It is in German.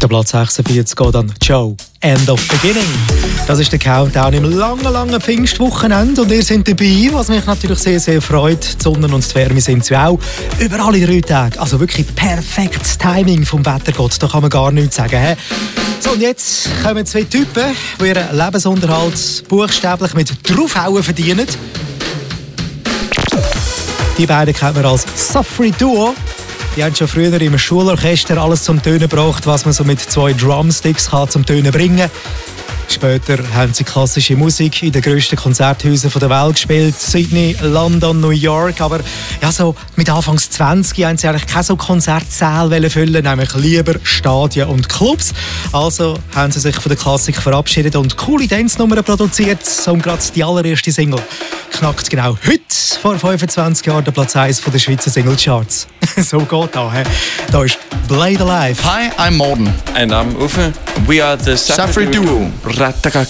der Platz 46 geht an Joe, End of Beginning. Das ist der Countdown im langen Pfingstwochenende und ihr seid dabei, was mich natürlich sehr, sehr freut. Die Sonne und die Wärme sind sie auch. Über alle 3 Tage. Also wirklich perfektes Timing vom Wettergott, da kann man gar nichts sagen. He? So, und jetzt kommen 2 Typen, die ihren Lebensunterhalt buchstäblich mit Draufhauen verdienen. Die beiden kennt man als Suffrey Duo. Die haben schon früher im Schulorchester alles zum Tönen gebracht, was man so mit 2 Drumsticks kann zum Tönen bringen kann. Später haben sie klassische Musik in den grössten Konzerthäusern der Welt gespielt. Sydney, London, New York. Aber ja, so mit Anfangs 20 haben sie eigentlich keine so Konzertsäle füllen, nämlich lieber Stadien und Clubs. Also haben sie sich von der Klassik verabschiedet und coole Dance-Nummern produziert. So gerade die allererste Single knackt genau heute vor 25 Jahren der Platz 1 der Schweizer Singlecharts. So geht das. Da ist Blade Alive. Hi, I'm Morten. And I'm Uffe. We are the Suffrey Duo.